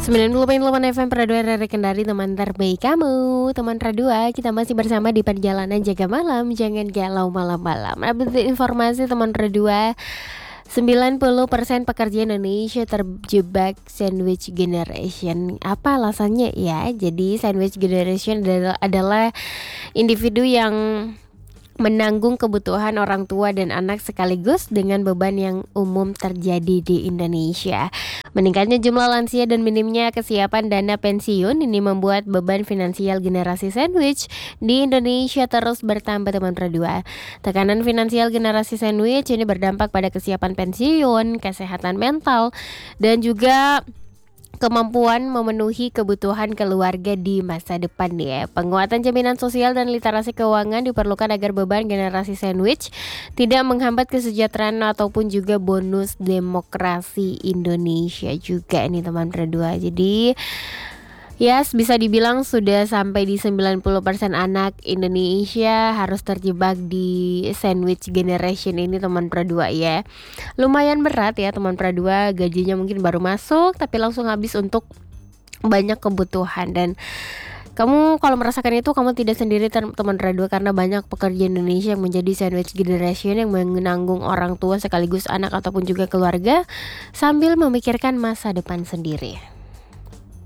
90,8 FM Pradua RRI Kendari, teman terbaik kamu. Teman Pradua, kita masih bersama di perjalanan jaga malam. Jangan galau malam-malam. Update informasi teman Pradua, 90% pekerja Indonesia terjebak sandwich generation. Apa alasannya ya? Jadi sandwich generation adalah individu yang menanggung kebutuhan orang tua dan anak sekaligus dengan beban yang umum terjadi di Indonesia. Meningkatnya jumlah lansia dan minimnya kesiapan dana pensiun ini membuat beban finansial generasi sandwich di Indonesia terus bertambah, teman Pradua. Tekanan finansial generasi sandwich ini berdampak pada kesiapan pensiun, kesehatan mental, dan juga kemampuan memenuhi kebutuhan keluarga di masa depan ya. Penguatan jaminan sosial dan literasi keuangan diperlukan agar beban generasi sandwich tidak menghambat kesejahteraan ataupun juga bonus demokrasi Indonesia juga ini teman Pradua. Jadi bisa dibilang sudah sampai di 90% anak Indonesia harus terjebak di sandwich generation ini teman Pradua ya. Lumayan berat ya teman Pradua, gajinya mungkin baru masuk tapi langsung habis untuk banyak kebutuhan. Dan kamu kalau merasakan itu, kamu tidak sendiri teman Pradua, karena banyak pekerja Indonesia yang menjadi sandwich generation yang menanggung orang tua sekaligus anak ataupun juga keluarga sambil memikirkan masa depan sendiri.